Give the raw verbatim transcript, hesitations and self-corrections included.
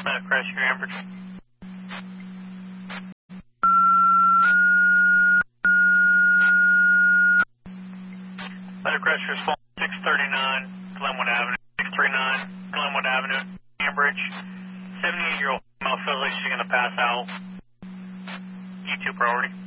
Uh, crash your Ambridge. Letter crash response six thirty-nine Glenwood Avenue, six thirty-nine Glenwood Avenue, Ambridge. seventy-eight-year-old female feels like she's going to pass out. E two priority.